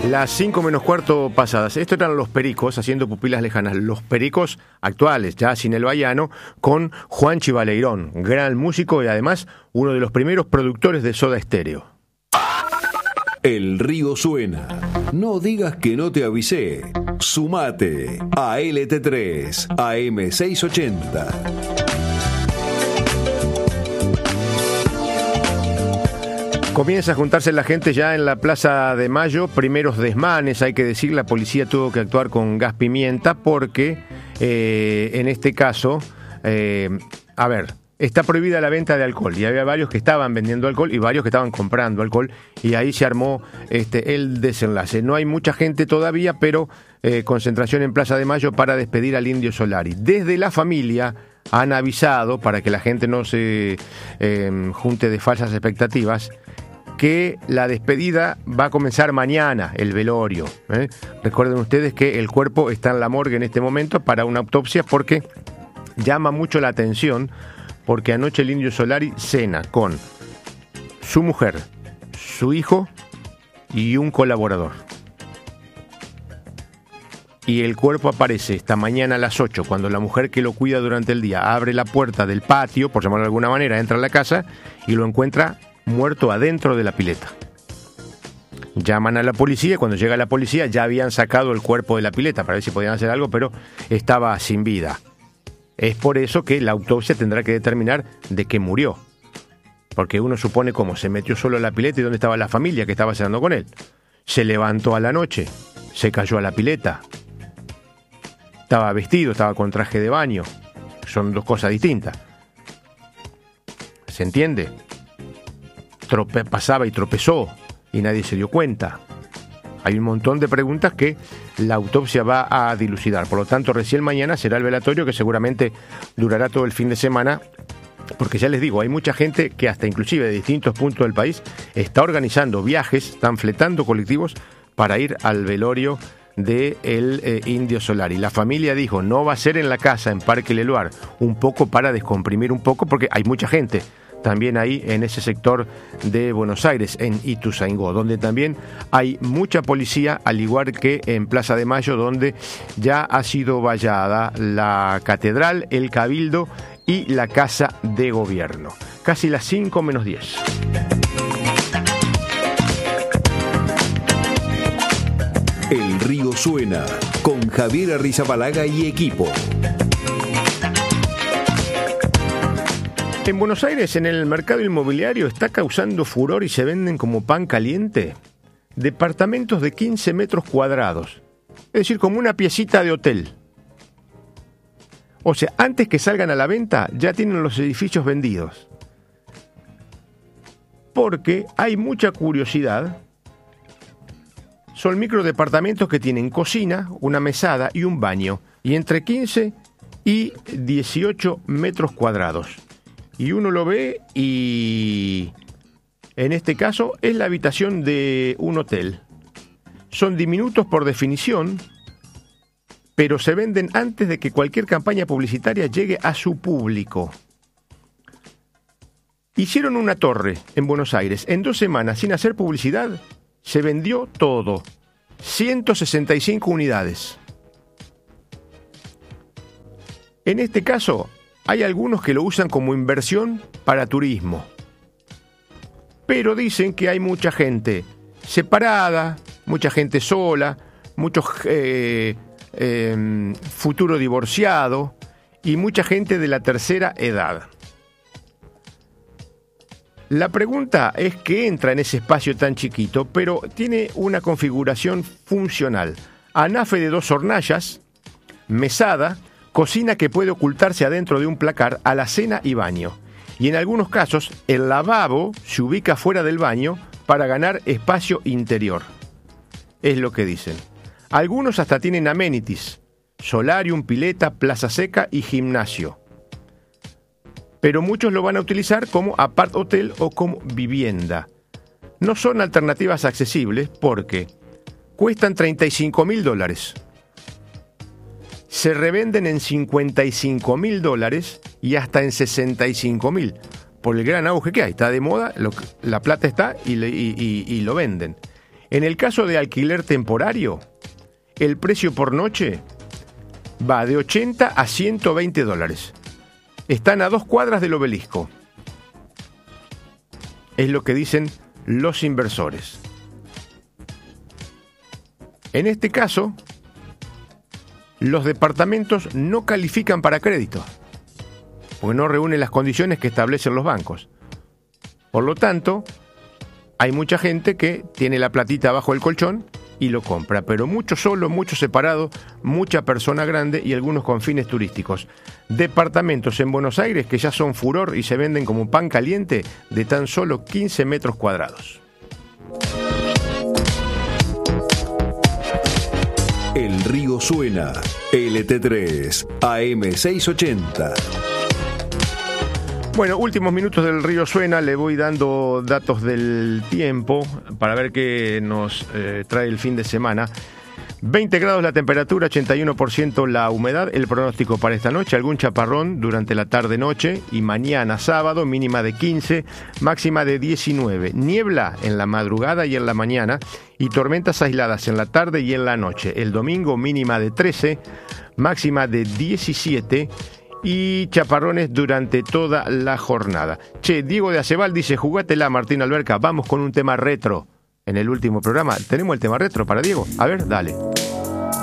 Las 5 menos cuarto pasadas. Estos eran los Pericos haciendo Pupilas Lejanas. Los Pericos actuales, ya sin el Baiano, con Juanchi Baleirón, gran músico y además uno de los primeros productores de Soda Stereo. El río suena. No digas que no te avisé. Sumate a LT3 AM680. Comienza a juntarse la gente ya en la Plaza de Mayo, primeros desmanes, hay que decir, la policía tuvo que actuar con gas pimienta porque en este caso, está prohibida la venta de alcohol y había varios que estaban vendiendo alcohol y varios que estaban comprando alcohol y ahí se armó el desenlace. No hay mucha gente todavía, pero concentración en Plaza de Mayo para despedir al Indio Solari. Desde la familia han avisado, para que la gente no se junte de falsas expectativas, que la despedida va a comenzar mañana, el velorio. Recuerden ustedes que el cuerpo está en la morgue en este momento para una autopsia porque llama mucho la atención, porque anoche el Indio Solari cena con su mujer, su hijo y un colaborador. Y el cuerpo aparece esta mañana a las 8, cuando la mujer que lo cuida durante el día abre la puerta del patio, por llamarlo de alguna manera, entra a la casa y lo encuentra muerto adentro de la pileta. Llaman a la policía y cuando llega la policía ya habían sacado el cuerpo de la pileta para ver si podían hacer algo, pero estaba sin vida. Es por eso que la autopsia tendrá que determinar de qué murió. Porque uno supone cómo se metió solo a la pileta y dónde estaba la familia que estaba cenando con él. Se levantó a la noche, se cayó a la pileta. Estaba vestido, estaba con traje de baño. Son dos cosas distintas. ¿Se entiende? Pasaba y tropezó y nadie se dio cuenta. Hay un montón de preguntas que la autopsia va a dilucidar. Por lo tanto, recién mañana será el velatorio, que seguramente durará todo el fin de semana. Porque ya les digo, hay mucha gente que hasta inclusive de distintos puntos del país está organizando viajes, están fletando colectivos para ir al velorio de el Indio Solari. La familia dijo, no va a ser en la casa, en Parque Leluar, un poco para descomprimir un poco, porque hay mucha gente también ahí en ese sector de Buenos Aires, en Ituzaingó, donde también hay mucha policía, al igual que en Plaza de Mayo, donde ya ha sido vallada la catedral, el cabildo y la casa de gobierno. Casi las 5 menos 10. El río suena con Javier Arrizabalaga y equipo. En Buenos Aires, en el mercado inmobiliario, está causando furor y se venden como pan caliente departamentos de 15 metros cuadrados. Es decir, como una piecita de hotel. O sea, antes que salgan a la venta, ya tienen los edificios vendidos. Porque hay mucha curiosidad. Son microdepartamentos que tienen cocina, una mesada y un baño. Y entre 15 y 18 metros cuadrados. Y uno lo ve y en este caso es la habitación de un hotel. Son diminutos por definición, pero se venden antes de que cualquier campaña publicitaria llegue a su público. Hicieron una torre en Buenos Aires. En 2 semanas, sin hacer publicidad, se vendió todo. 165 unidades. En este caso, hay algunos que lo usan como inversión para turismo. Pero dicen que hay mucha gente separada, mucha gente sola, muchos futuro divorciado y mucha gente de la tercera edad. La pregunta es qué entra en ese espacio tan chiquito, pero tiene una configuración funcional. Anafe de 2 hornallas, mesada, cocina que puede ocultarse adentro de un placar, alacena y baño. Y en algunos casos, el lavabo se ubica fuera del baño para ganar espacio interior. Es lo que dicen. Algunos hasta tienen amenities, solarium, pileta, plaza seca y gimnasio. Pero muchos lo van a utilizar como apart hotel o como vivienda. No son alternativas accesibles porque cuestan $35.000. Se revenden en $55.000 y hasta en $65.000 por el gran auge que hay. Está de moda, la plata está y lo venden. En el caso de alquiler temporario, el precio por noche va de 80 a 120 dólares. Están a 2 cuadras del Obelisco. Es lo que dicen los inversores. En este caso, los departamentos no califican para crédito, porque no reúnen las condiciones que establecen los bancos. Por lo tanto, hay mucha gente que tiene la platita bajo el colchón y lo compra, pero mucho solo, mucho separado, mucha persona grande y algunos con fines turísticos. Departamentos en Buenos Aires que ya son furor y se venden como pan caliente de tan solo 15 metros cuadrados. El río suena. LT3 AM680. Bueno, últimos minutos del río suena, le voy dando datos del tiempo para ver qué nos trae el fin de semana. 20 grados la temperatura, 81% la humedad, el pronóstico para esta noche, algún chaparrón durante la tarde-noche y mañana sábado, mínima de 15, máxima de 19. Niebla en la madrugada y en la mañana y tormentas aisladas en la tarde y en la noche. El domingo mínima de 13, máxima de 17 y chaparrones durante toda la jornada. Che, Diego de Acebal dice, jugátela Martín Alberca, vamos con un tema retro. En el último programa, ¿tenemos el tema retro para Diego? A ver, dale.